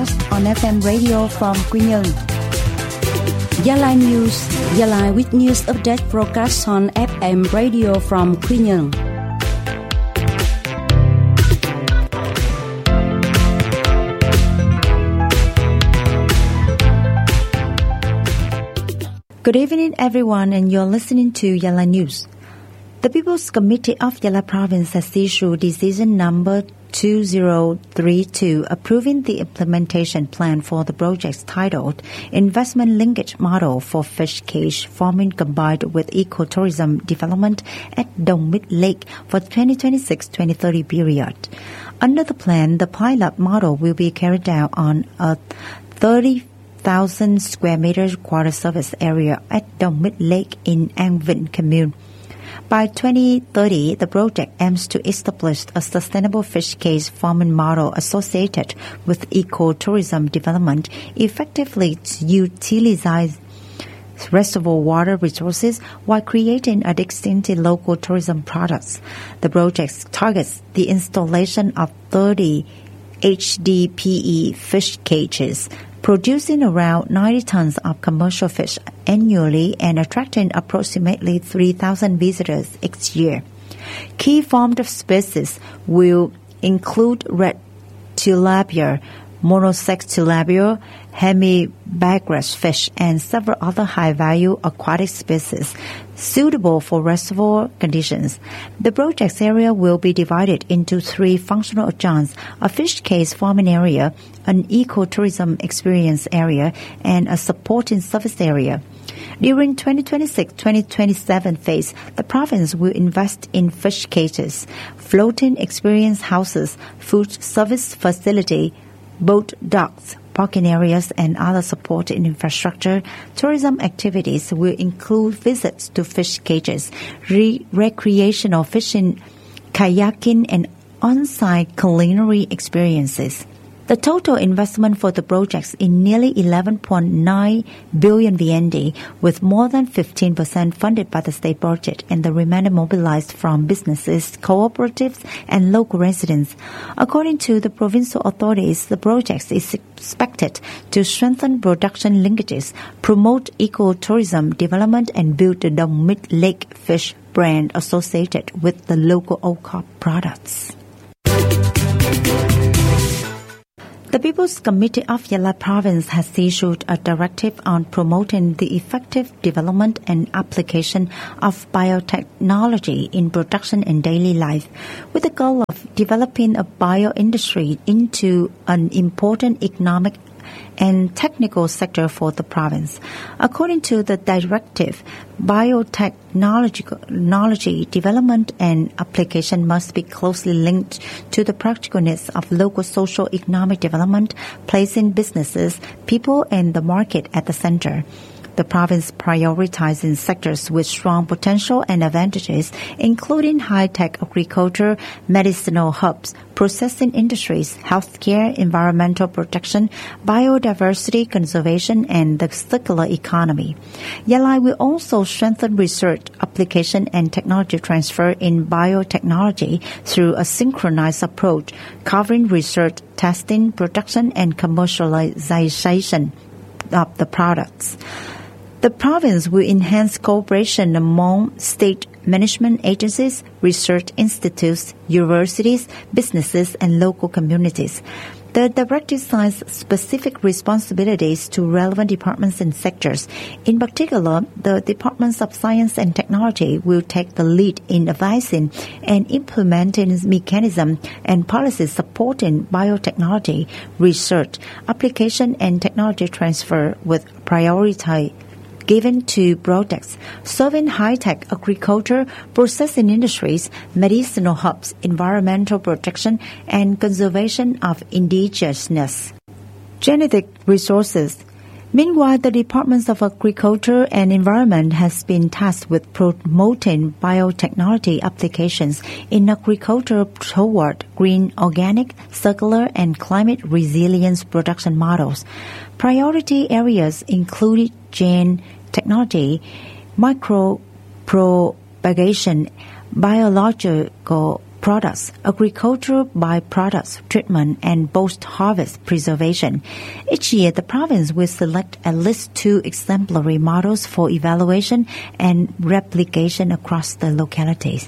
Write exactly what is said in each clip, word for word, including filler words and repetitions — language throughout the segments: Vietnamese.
broadcast on ép em radio from Quy Nhơn. Gia Lai News, Gia Lai with news update broadcast on ép em radio from Quy Nhơn. Good evening, everyone, and you're listening to Gia Lai News. The People's Committee of Gia Lai Province has issued decision number two zero three two approving the implementation plan for the projects titled Investment Linkage Model for Fish Cage Farming Combined with Ecotourism Development at Dong Mít Lake for the twenty twenty-six to twenty thirty period. Under the plan, the pilot model will be carried out on a thirty thousand square meters water surface area at Dong Mít Lake in An Vinh Commune. By twenty thirty, the project aims to establish a sustainable fish cage farming model associated with ecotourism development, effectively to utilize reservoir water resources while creating a distinctive local tourism products. The project targets the installation of thirty H D P E fish cages, producing around ninety tons of commercial fish annually and attracting approximately three thousand visitors each year. Key farmed species will include red tilapia, monosex tilapia, hemibagrus fish, and several other high-value aquatic species suitable for reservoir conditions. The project's area will be divided into three functional zones: a fish cage farming area, an ecotourism experience area, and a supporting service area. During twenty twenty-six to twenty twenty-seven phase, the province will invest in fish cages, floating experience houses, food service facility, boat docks, parking areas, and other supporting infrastructure. Tourism activities will include visits to fish cages, re- recreational fishing, kayaking, and on-site culinary experiences. The total investment for the projects is nearly eleven point nine billion V N D, with more than fifteen percent funded by the state budget and the remainder mobilized from businesses, cooperatives, and local residents. According to the provincial authorities, the project is expected to strengthen production linkages, promote ecotourism development, and build the Dong Mít Lake fish brand associated with the local O C O P products. The People's Committee of Gia Lai Province has issued a directive on promoting the effective development and application of biotechnology in production and daily life, with the goal of developing a bio-industry into an important economic and technical sector for the province. According to the directive, biotechnology development and application must be closely linked to the practical needs of local social economic development, placing businesses, people, and the market at the center. The province prioritizes sectors with strong potential and advantages, including high-tech agriculture, medicinal hubs, processing industries, healthcare, environmental protection, biodiversity conservation, and the circular economy. Gia Lai will also strengthen research, application, and technology transfer in biotechnology through a synchronized approach, covering research, testing, production, and commercialization of the products. The province will enhance cooperation among state management agencies, research institutes, universities, businesses, and local communities. The directive assigns specific responsibilities to relevant departments and sectors. In particular, the Departments of Science and Technology will take the lead in advising and implementing mechanisms and policies supporting biotechnology, research, application, and technology transfer with priority given to projects serving high-tech agriculture, processing industries, medicinal hubs, environmental protection, and conservation of indigenousness. Genetic resources. Meanwhile, the Departments of Agriculture and Environment has been tasked with promoting biotechnology applications in agriculture toward green, organic, circular, and climate resilience production models. Priority areas include gene technology, micropropagation, biological products, agricultural byproducts treatment, and post-harvest preservation. Each year, the province will select at least two exemplary models for evaluation and replication across the localities.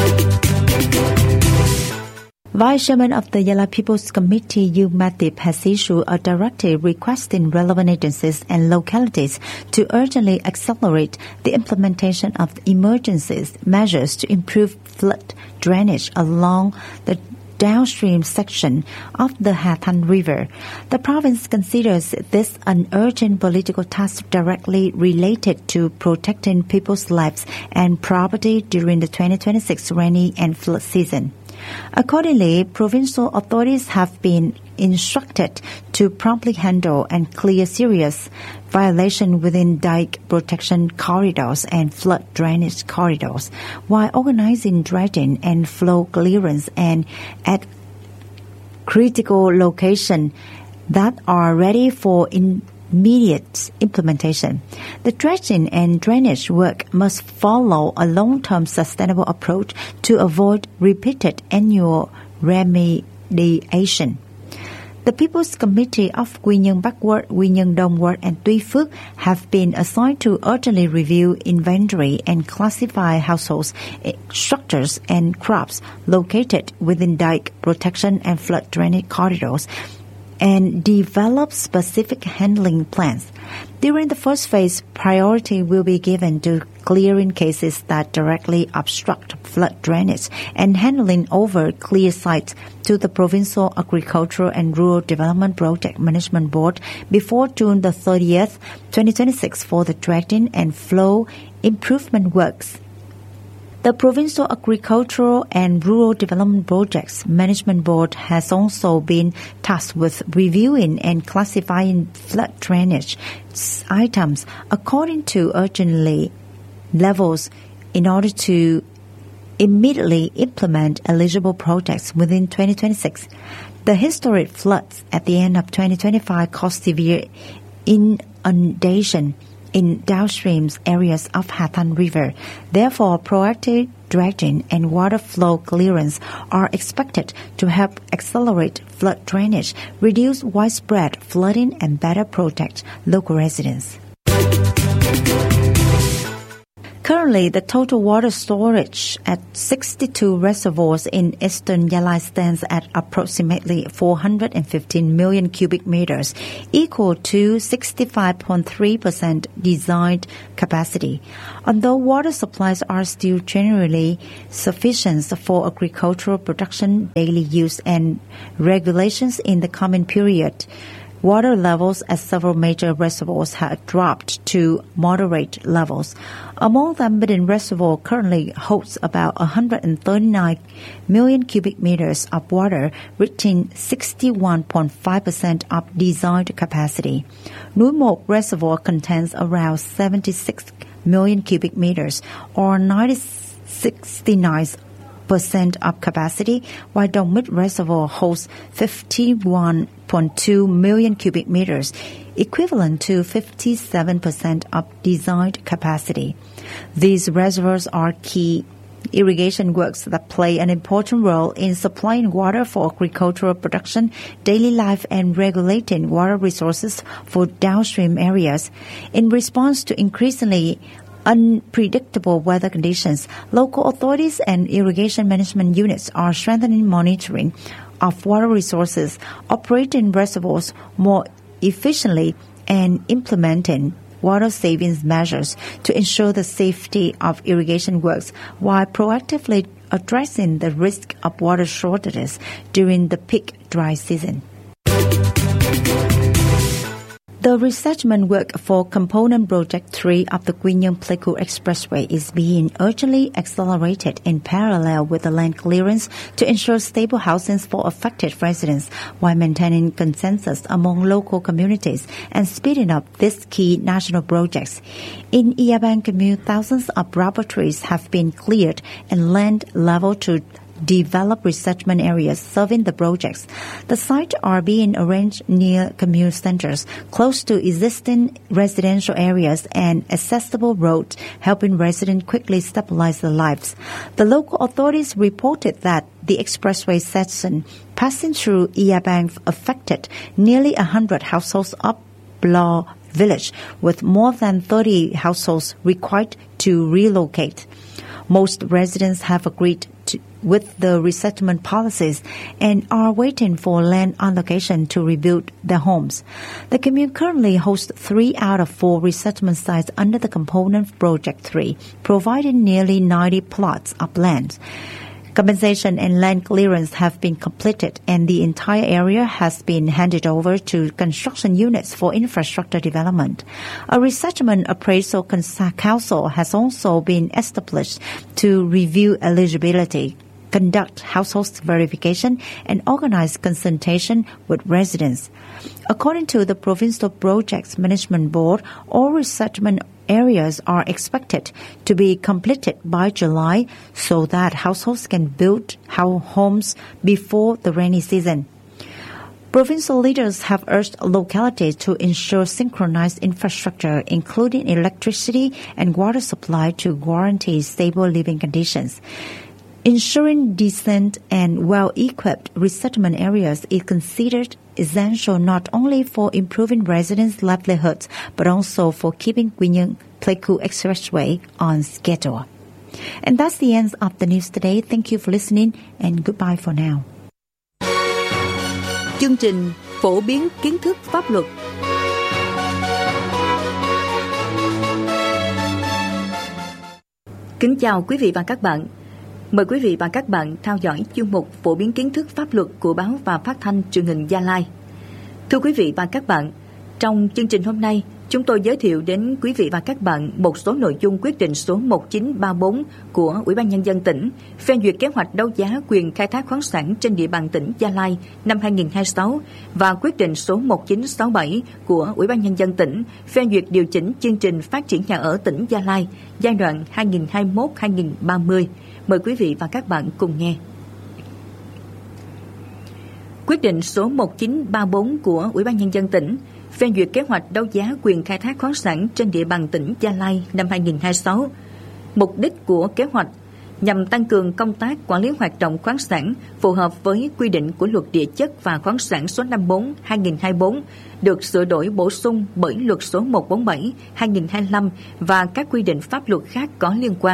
Vice Chairman of the Yala People's Committee, U Matip, has issued a directive requesting relevant agencies and localities to urgently accelerate the implementation of emergency measures to improve flood drainage along the downstream section of the Ha Thanh River. The province considers this an urgent political task directly related to protecting people's lives and property during the twenty twenty-six rainy and flood season. Accordingly, provincial authorities have been instructed to promptly handle and clear serious violations within dike protection corridors and flood drainage corridors, while organizing dredging and flow clearance and at critical locations that are ready for in immediate implementation. The dredging and drainage work must follow a long-term sustainable approach to avoid repeated annual remediation. The People's Committee of Quy Nhơn Bắc Ward, Quy Nhơn Đông Ward, and Tuy Phước have been assigned to urgently review inventory and classify households, structures, and crops located within dike protection and flood drainage corridors, and develop specific handling plans. During the first phase, priority will be given to clearing cases that directly obstruct flood drainage and handling over clear sites to the Provincial Agricultural and Rural Development Project Management Board before June the thirtieth, twenty twenty-six for the dredging and flow improvement works. The Provincial Agricultural and Rural Development Projects Management Board has also been tasked with reviewing and classifying flood drainage items according to urgently levels in order to immediately implement eligible projects within twenty twenty-six. The historic floods at the end of twenty twenty-five caused severe inundation in downstream areas of Ha Thanh River. Therefore, proactive dredging and water flow clearance are expected to help accelerate flood drainage, reduce widespread flooding, and better protect local residents. Currently, the total water storage at sixty-two reservoirs in eastern Yalai stands at approximately four hundred fifteen million cubic meters, equal to sixty-five point three percent designed capacity. Although water supplies are still generally sufficient for agricultural production, daily use, and regulations in the coming period, water levels at several major reservoirs have dropped to moderate levels. Among them, Midden Reservoir currently holds about one hundred thirty-nine million cubic meters of water, reaching sixty-one point five percent of designed capacity. Núi Mộc Reservoir contains around seventy-six million cubic meters, or sixty-nine percent of capacity, while Dong Mít Reservoir holds fifty-one point two million cubic meters, equivalent to fifty-seven percent of designed capacity. These reservoirs are key irrigation works that play an important role in supplying water for agricultural production, daily life, and regulating water resources for downstream areas. In response to increasingly unpredictable weather conditions, local authorities and irrigation management units are strengthening monitoring of water resources, operating reservoirs more efficiently, and implementing water savings measures to ensure the safety of irrigation works while proactively addressing the risk of water shortages during the peak dry season. The resettlement work for Component Project three of the Quy Nhơn Pleiku Expressway is being urgently accelerated in parallel with the land clearance to ensure stable housing for affected residents while maintaining consensus among local communities and speeding up these key national projects. In Ia Bang Commune, thousands of rubber trees have been cleared and land leveled to develop resettlement areas serving the projects. The sites are being arranged near community centers, close to existing residential areas and accessible roads, helping residents quickly stabilize their lives. The local authorities reported that the expressway section passing through Ia Bang affected nearly one hundred households of Blo village, with more than thirty households required to relocate. Most residents have agreed to, with the resettlement policies and are waiting for land allocation to rebuild their homes. The commune currently hosts three out of four resettlement sites under the component Project three, providing nearly ninety plots of land. Compensation and land clearance have been completed, and the entire area has been handed over to construction units for infrastructure development. A resettlement appraisal council has also been established to review eligibility, conduct household verification, and organize consultation with residents. According to the Provincial Projects Management Board, all resettlement areas are expected to be completed by July so that households can build homes before the rainy season. Provincial leaders have urged localities to ensure synchronized infrastructure, including electricity and water supply, to guarantee stable living conditions. Ensuring decent and well-equipped resettlement areas is considered essential not only for improving residents' livelihoods, but also for keeping Quy Nhơn Pleiku Expressway on schedule. And that's the end of the news today. Thank you for listening and goodbye for now. Chương trình phổ biến kiến thức pháp luật. Kính chào quý vị và các bạn. Mời quý vị và các bạn theo dõi chuyên mục phổ biến kiến thức pháp luật của báo và phát thanh truyền hình Gia Lai. Thưa quý vị và các bạn, trong chương trình hôm nay, chúng tôi giới thiệu đến quý vị và các bạn một số nội dung quyết định số một chín ba bốn của Ủy ban Nhân dân tỉnh phê duyệt kế hoạch đấu giá quyền khai thác khoáng sản trên địa bàn tỉnh Gia Lai năm hai nghìn không trăm hai mươi sáu và quyết định số một chín sáu bảy của Ủy ban Nhân dân tỉnh phê duyệt điều chỉnh chương trình phát triển nhà ở tỉnh Gia Lai giai đoạn hai nghìn không trăm hai mươi mốt đến hai nghìn không trăm ba mươi. Mời quý vị và các bạn cùng nghe. Quyết định số một chín ba bốn của Ủy ban Nhân dân tỉnh phê duyệt kế hoạch đấu giá quyền khai thác khoáng sản trên địa bàn tỉnh Gia Lai năm hai nghìn không trăm hai mươi sáu. Mục đích của kế hoạch nhằm tăng cường công tác quản lý hoạt động khoáng sản phù hợp với quy định của Luật Địa chất và Khoáng sản số năm mươi tư hai nghìn không trăm hai mươi tư, được sửa đổi bổ sung bởi Luật số một trăm bốn mươi bảy hai nghìn không trăm hai mươi lăm và các quy định pháp luật khác có liên quan.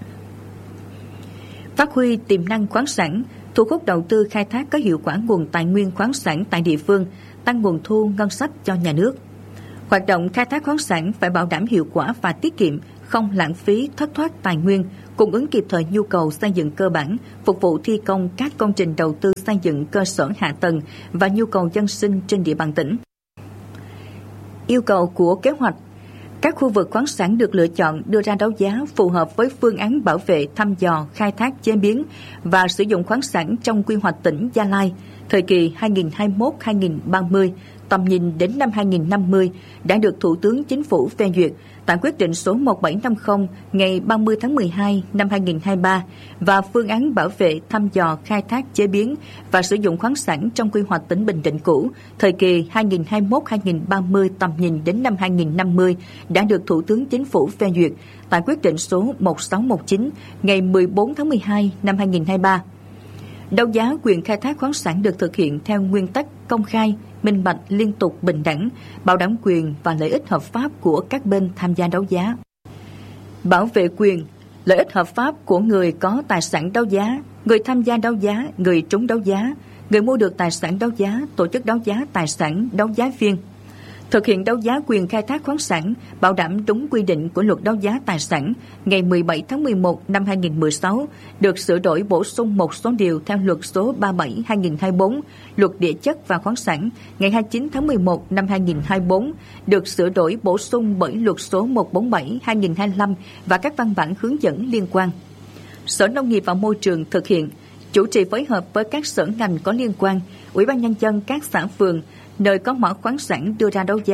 Phát huy tiềm năng khoáng sản, thu hút đầu tư khai thác có hiệu quả nguồn tài nguyên khoáng sản tại địa phương, tăng nguồn thu ngân sách cho nhà nước. Hoạt động khai thác khoáng sản phải bảo đảm hiệu quả và tiết kiệm, không lãng phí, thất thoát tài nguyên, cung ứng kịp thời nhu cầu xây dựng cơ bản, phục vụ thi công các công trình đầu tư xây dựng cơ sở hạ tầng và nhu cầu dân sinh trên địa bàn tỉnh. Yêu cầu của kế hoạch: các khu vực khoáng sản được lựa chọn đưa ra đấu giá phù hợp với phương án bảo vệ, thăm dò, khai thác, chế biến và sử dụng khoáng sản trong quy hoạch tỉnh Gia Lai thời kỳ hai nghìn không trăm hai mươi mốt đến hai nghìn không trăm ba mươi, tầm nhìn đến năm hai nghìn không trăm năm mươi đã được Thủ tướng Chính phủ phê duyệt tại quyết định số một bảy năm không ngày ba mươi tháng mười hai năm hai nghìn không trăm hai mươi ba và phương án bảo vệ, thăm dò, khai thác, chế biến và sử dụng khoáng sản trong quy hoạch tỉnh Bình Định cũ thời kỳ hai nghìn không trăm hai mươi mốt đến hai nghìn không trăm ba mươi, tầm nhìn đến năm hai nghìn không trăm năm mươi đã được Thủ tướng Chính phủ phê duyệt tại quyết định số một sáu một chín ngày mười bốn tháng mười hai năm hai nghìn không trăm hai mươi ba. Đấu giá quyền khai thác khoáng sản được thực hiện theo nguyên tắc công khai, minh bạch, liên tục, bình đẳng, bảo đảm quyền và lợi ích hợp pháp của các bên tham gia đấu giá. Bảo vệ quyền, lợi ích hợp pháp của người có tài sản đấu giá, người tham gia đấu giá, người trúng đấu giá, người mua được tài sản đấu giá, tổ chức đấu giá tài sản, đấu giá viên. Thực hiện đấu giá quyền khai thác khoáng sản, bảo đảm đúng quy định của Luật đấu giá tài sản ngày mười bảy tháng mười một năm hai nghìn không trăm mười sáu, được sửa đổi bổ sung một số điều theo Luật số ba mươi bảy hai nghìn không trăm hai mươi tư, Luật Địa chất và Khoáng sản ngày hai mươi chín tháng mười một năm hai nghìn không trăm hai mươi tư, được sửa đổi bổ sung bởi Luật số một trăm bốn mươi bảy hai nghìn không trăm hai mươi lăm và các văn bản hướng dẫn liên quan. Sở Nông nghiệp và Môi trường thực hiện, chủ trì phối hợp với các sở ngành có liên quan, Ủy ban Nhân dân các xã phường nơi có mỏ khoáng sản đưa ra đấu giá,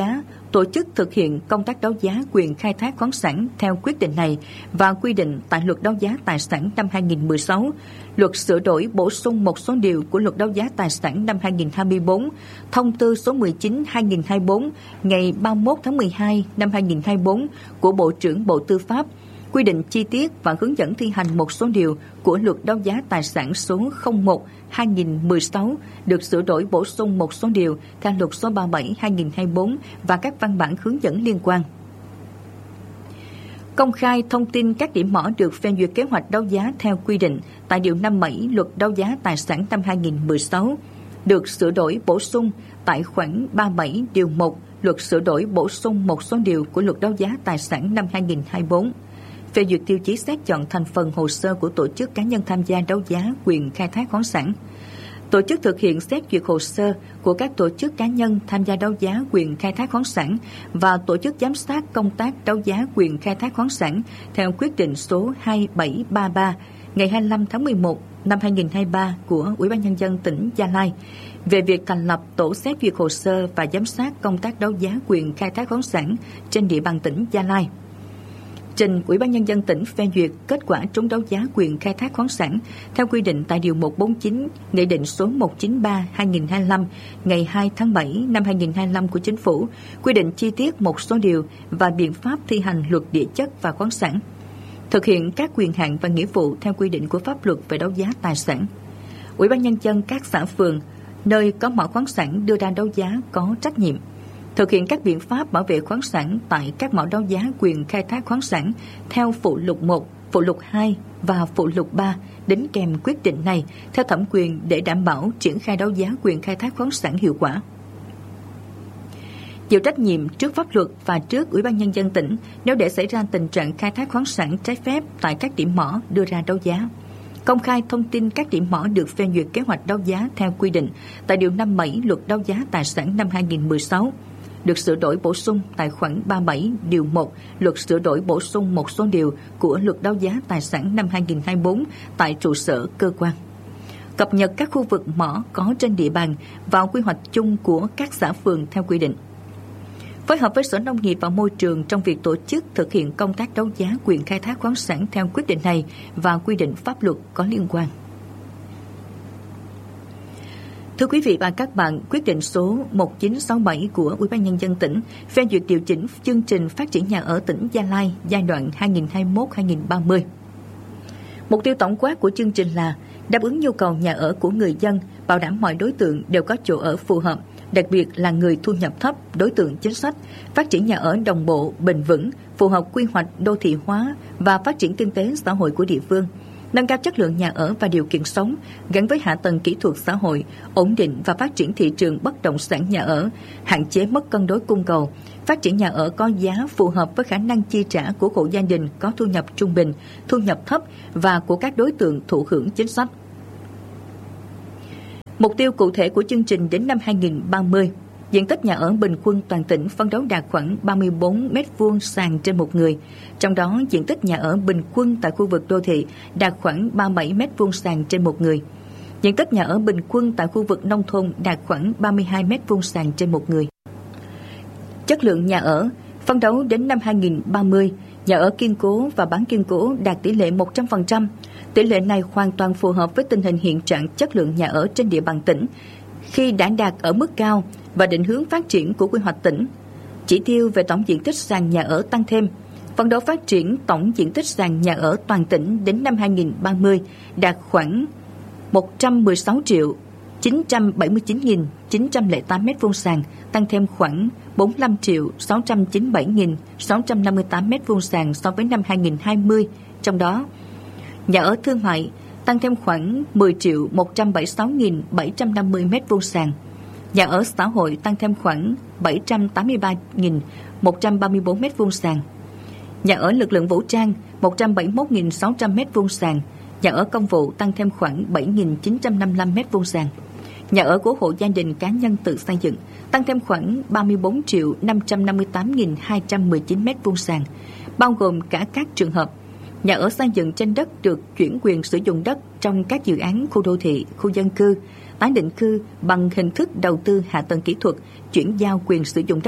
tổ chức thực hiện công tác đấu giá quyền khai thác khoáng sản theo quyết định này và quy định tại Luật Đấu giá Tài sản năm hai nghìn không trăm mười sáu, Luật sửa đổi bổ sung một số điều của Luật Đấu giá Tài sản năm hai nghìn không trăm hai mươi bốn, Thông tư số mười chín trên hai nghìn không trăm hai mươi bốn ngày ba mươi mốt tháng mười hai năm hai nghìn không trăm hai mươi bốn của Bộ trưởng Bộ Tư pháp, quy định chi tiết và hướng dẫn thi hành một số điều của Luật Đấu giá Tài sản số không một trên hai nghìn không trăm mười sáu, được sửa đổi bổ sung một số điều theo Luật số ba mươi bảy trên hai nghìn không trăm hai mươi bốn và các văn bản hướng dẫn liên quan. Công khai thông tin các điểm mỏ được phê duyệt kế hoạch đấu giá theo quy định tại Điều năm mươi bảy Luật Đấu giá Tài sản năm hai nghìn không trăm mười sáu, được sửa đổi bổ sung tại khoản ba mươi bảy điều một Luật sửa đổi bổ sung một số điều của Luật Đấu giá Tài sản năm hai nghìn không trăm hai mươi bốn. Phê duyệt tiêu chí xét chọn thành phần hồ sơ của tổ chức cá nhân tham gia đấu giá quyền khai thác khoáng sản. Tổ chức thực hiện xét duyệt hồ sơ của các tổ chức cá nhân tham gia đấu giá quyền khai thác khoáng sản và tổ chức giám sát công tác đấu giá quyền khai thác khoáng sản theo quyết định số hai nghìn bảy trăm ba mươi ba ngày hai mươi lăm tháng mười một năm hai nghìn không trăm hai mươi ba của Ủy ban Nhân dân tỉnh Gia Lai về việc thành lập tổ xét duyệt hồ sơ và giám sát công tác đấu giá quyền khai thác khoáng sản trên địa bàn tỉnh Gia Lai. Trình Ủy ban Nhân dân tỉnh phê duyệt kết quả trúng đấu giá quyền khai thác khoáng sản theo quy định tại Điều một trăm bốn mươi chín Nghị định số một trăm chín mươi ba trên hai nghìn không trăm hai mươi lăm ngày hai tháng bảy năm hai nghìn không trăm hai mươi lăm của Chính phủ, quy định chi tiết một số điều và biện pháp thi hành Luật Địa chất và khoáng sản, thực hiện các quyền hạn và nghĩa vụ theo quy định của pháp luật về đấu giá tài sản. Ủy ban Nhân dân các xã phường nơi có mỏ khoáng sản đưa ra đấu giá có trách nhiệm thực hiện các biện pháp bảo vệ khoáng sản tại các mỏ đấu giá quyền khai thác khoáng sản theo phụ lục một, phụ lục hai và phụ lục ba đính kèm quyết định này theo thẩm quyền để đảm bảo triển khai đấu giá quyền khai thác khoáng sản hiệu quả. Chịu trách nhiệm trước pháp luật và trước Ủy ban Nhân dân tỉnh nếu để xảy ra tình trạng khai thác khoáng sản trái phép tại các điểm mỏ đưa ra đấu giá. Công khai thông tin các điểm mỏ được phê duyệt kế hoạch đấu giá theo quy định tại Điều năm mươi bảy Luật Đấu giá Tài sản năm hai nghìn không trăm mười sáu, được sửa đổi bổ sung tại khoản ba mươi bảy điều một Luật sửa đổi bổ sung một số điều của Luật Đấu giá Tài sản năm hai nghìn không trăm hai mươi bốn tại trụ sở cơ quan. Cập nhật các khu vực mỏ có trên địa bàn vào quy hoạch chung của các xã phường theo quy định. Phối hợp với Sở Nông nghiệp và Môi trường trong việc tổ chức thực hiện công tác đấu giá quyền khai thác khoáng sản theo quyết định này và quy định pháp luật có liên quan. Thưa quý vị và các bạn, quyết định số một nghìn chín trăm sáu mươi bảy của Ủy ban Nhân dân tỉnh phê duyệt điều chỉnh chương trình phát triển nhà ở tỉnh Gia Lai giai đoạn hai nghìn không trăm hai mươi mốt đến hai nghìn không trăm ba mươi. Mục tiêu tổng quát của chương trình là đáp ứng nhu cầu nhà ở của người dân, bảo đảm mọi đối tượng đều có chỗ ở phù hợp, đặc biệt là người thu nhập thấp, đối tượng chính sách, phát triển nhà ở đồng bộ, bền vững, phù hợp quy hoạch đô thị hóa và phát triển kinh tế xã hội của địa phương, nâng cao chất lượng nhà ở và điều kiện sống gắn với hạ tầng kỹ thuật xã hội, ổn định và phát triển thị trường bất động sản nhà ở, hạn chế mất cân đối cung cầu, phát triển nhà ở có giá phù hợp với khả năng chi trả của hộ gia đình có thu nhập trung bình, thu nhập thấp và của các đối tượng thụ hưởng chính sách. Mục tiêu cụ thể của chương trình đến năm hai nghìn không trăm ba mươi, diện tích nhà ở bình quân toàn tỉnh phấn đấu đạt khoảng ba mươi bốn mét vuông sàn trên một người, trong đó diện tích nhà ở bình quân tại khu vực đô thị đạt khoảng ba mươi bảy mét vuông sàn trên một người. Diện tích nhà ở bình quân tại khu vực nông thôn đạt khoảng ba mươi hai mét vuông sàn trên một người. Chất lượng nhà ở, phấn đấu đến năm hai nghìn không trăm ba mươi, nhà ở kiên cố và bán kiên cố đạt tỷ lệ một trăm phần trăm. Tỷ lệ này hoàn toàn phù hợp với tình hình hiện trạng chất lượng nhà ở trên địa bàn tỉnh, khi đã đạt ở mức cao và định hướng phát triển của quy hoạch tỉnh. Chỉ tiêu về tổng diện tích sàn nhà ở tăng thêm, phấn đấu phát triển tổng diện tích sàn nhà ở toàn tỉnh đến năm hai nghìn không trăm ba mươi đạt khoảng một trăm mười sáu triệu chín trăm bảy mươi chín nghìn chín trăm lẻ tám mét vuông sàn, tăng thêm khoảng bốn mươi lăm triệu sáu trăm chín mươi bảy nghìn sáu trăm năm mươi tám mét vuông sàn so với năm hai nghìn không trăm hai mươi. Trong đó, nhà ở thương mại tăng thêm khoảng mười triệu một trăm bảy mươi sáu nghìn bảy trăm năm mươi mét vuông sàn. Nhà ở xã hội tăng thêm khoảng bảy trăm tám mươi ba nghìn một trăm ba mươi tư mét vuông sàn. Nhà ở lực lượng vũ trang một trăm bảy mươi mốt nghìn sáu trăm mét vuông sàn. Nhà ở công vụ tăng thêm khoảng bảy nghìn chín trăm năm mươi lăm mét vuông sàn. Nhà ở của hộ gia đình cá nhân tự xây dựng tăng thêm khoảng ba mươi bốn triệu năm trăm năm mươi tám nghìn hai trăm mười chín mét vuông sàn, bao gồm cả các trường hợp nhà ở xây dựng trên đất được chuyển quyền sử dụng đất trong các dự án khu đô thị, khu dân cư, tái định cư bằng hình thức đầu tư hạ tầng kỹ thuật, chuyển giao quyền sử dụng đất,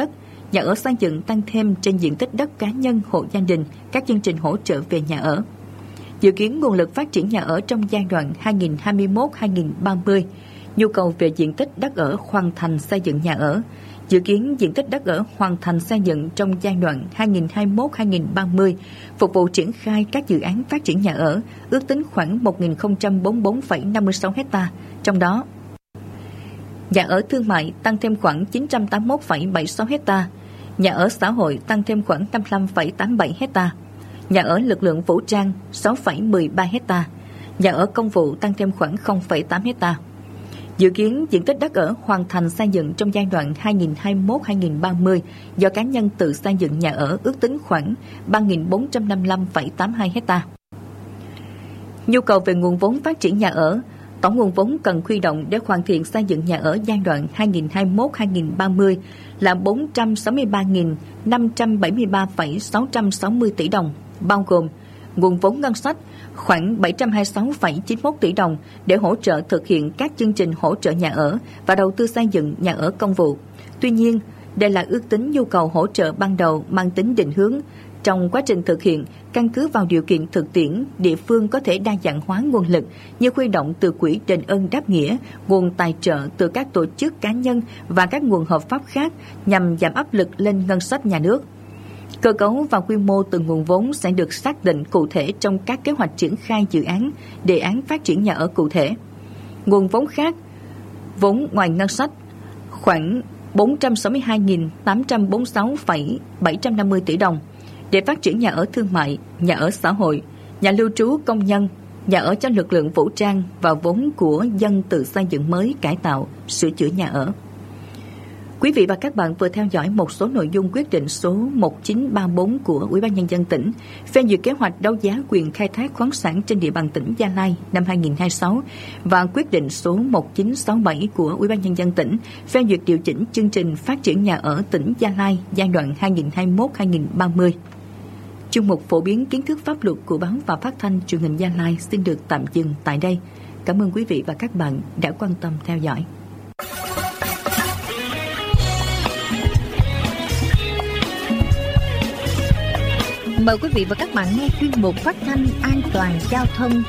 nhà ở xây dựng tăng thêm trên diện tích đất cá nhân, hộ gia đình, các chương trình hỗ trợ về nhà ở. Dự kiến nguồn lực phát triển nhà ở trong giai đoạn hai nghìn không trăm hai mươi mốt đến hai nghìn không trăm ba mươi, nhu cầu về diện tích đất ở hoàn thành xây dựng nhà ở. Dự kiến diện tích đất ở hoàn thành xây dựng trong giai đoạn hai nghìn không trăm hai mươi mốt đến hai nghìn không trăm ba mươi, phục vụ triển khai các dự án phát triển nhà ở, ước tính khoảng một nghìn không trăm bốn mươi bốn phẩy năm mươi sáu ha, trong đó nhà ở thương mại tăng thêm khoảng chín trăm tám mươi mốt phẩy bảy mươi sáu ha, nhà ở xã hội tăng thêm khoảng năm mươi lăm phẩy tám mươi bảy ha, nhà ở lực lượng vũ trang sáu phẩy mười ba ha, nhà ở công vụ tăng thêm khoảng không phẩy tám ha. Dự kiến diện tích đất ở hoàn thành xây dựng trong giai đoạn hai nghìn không trăm hai mươi mốt đến hai nghìn không trăm ba mươi do cá nhân tự xây dựng nhà ở ước tính khoảng ba nghìn bốn trăm năm mươi lăm phẩy tám mươi hai ha. Nhu cầu về nguồn vốn phát triển nhà ở, tổng nguồn vốn cần huy động để hoàn thiện xây dựng nhà ở giai đoạn hai nghìn không trăm hai mươi mốt đến hai nghìn không trăm ba mươi là bốn trăm sáu mươi ba nghìn năm trăm bảy mươi ba phẩy sáu trăm sáu mươi tỷ đồng, bao gồm nguồn vốn ngân sách khoảng bảy trăm hai mươi sáu phẩy chín mươi mốt tỷ đồng để hỗ trợ thực hiện các chương trình hỗ trợ nhà ở và đầu tư xây dựng nhà ở công vụ. Tuy nhiên, đây là ước tính nhu cầu hỗ trợ ban đầu mang tính định hướng. Trong quá trình thực hiện, căn cứ vào điều kiện thực tiễn, địa phương có thể đa dạng hóa nguồn lực như huy động từ quỹ đền ơn đáp nghĩa, nguồn tài trợ từ các tổ chức cá nhân và các nguồn hợp pháp khác nhằm giảm áp lực lên ngân sách nhà nước. Cơ cấu và quy mô từng nguồn vốn sẽ được xác định cụ thể trong các kế hoạch triển khai dự án, đề án phát triển nhà ở cụ thể. Nguồn vốn khác, vốn ngoài ngân sách, khoảng bốn trăm sáu mươi hai nghìn tám trăm bốn mươi sáu phẩy bảy trăm năm mươi tỷ đồng để phát triển nhà ở thương mại, nhà ở xã hội, nhà lưu trú công nhân, nhà ở cho lực lượng vũ trang và vốn của dân tự xây dựng mới, cải tạo, sửa chữa nhà ở. Quý vị và các bạn vừa theo dõi một số nội dung quyết định số một chín ba tư của Ủy ban Nhân dân tỉnh phê duyệt kế hoạch đấu giá quyền khai thác khoáng sản trên địa bàn tỉnh Gia Lai năm hai nghìn không trăm hai mươi sáu và quyết định số một chín sáu bảy của Ủy ban Nhân dân tỉnh phê duyệt điều chỉnh chương trình phát triển nhà ở tỉnh Gia Lai giai đoạn hai nghìn không trăm hai mươi mốt đến hai nghìn không trăm ba mươi. Chuyên mục phổ biến kiến thức pháp luật của báo và phát thanh truyền hình Gia Lai xin được tạm dừng tại đây. Cảm ơn quý vị và các bạn đã quan tâm theo dõi. Mời quý vị và các bạn nghe chuyên mục phát thanh an toàn giao thông.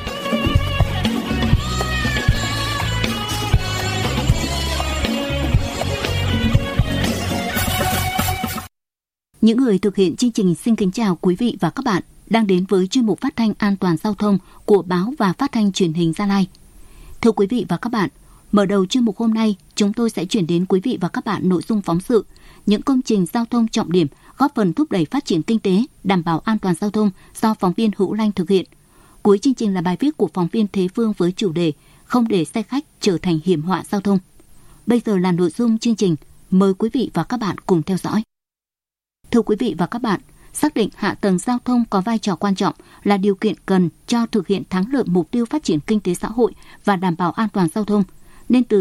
Những người thực hiện chương trình xin kính chào quý vị và các bạn đang đến với chuyên mục phát thanh an toàn giao thông của báo và phát thanh truyền hình Gia Lai. Thưa quý vị và các bạn, mở đầu chuyên mục hôm nay, chúng tôi sẽ chuyển đến quý vị và các bạn nội dung phóng sự những công trình giao thông trọng điểm góp phần thúc đẩy phát triển kinh tế, đảm bảo an toàn giao thông do phóng viên Hữu Lanh thực hiện. Cuối chương trình là bài viết của phóng viên Thế Phương với chủ đề Không để xe khách trở thành hiểm họa giao thông. Bây giờ là nội dung chương trình, mời quý vị và các bạn cùng theo dõi. Thưa quý vị và các bạn, xác định hạ tầng giao thông có vai trò quan trọng là điều kiện cần cho thực hiện thắng lợi mục tiêu phát triển kinh tế xã hội và đảm bảo an toàn giao thông, nên từ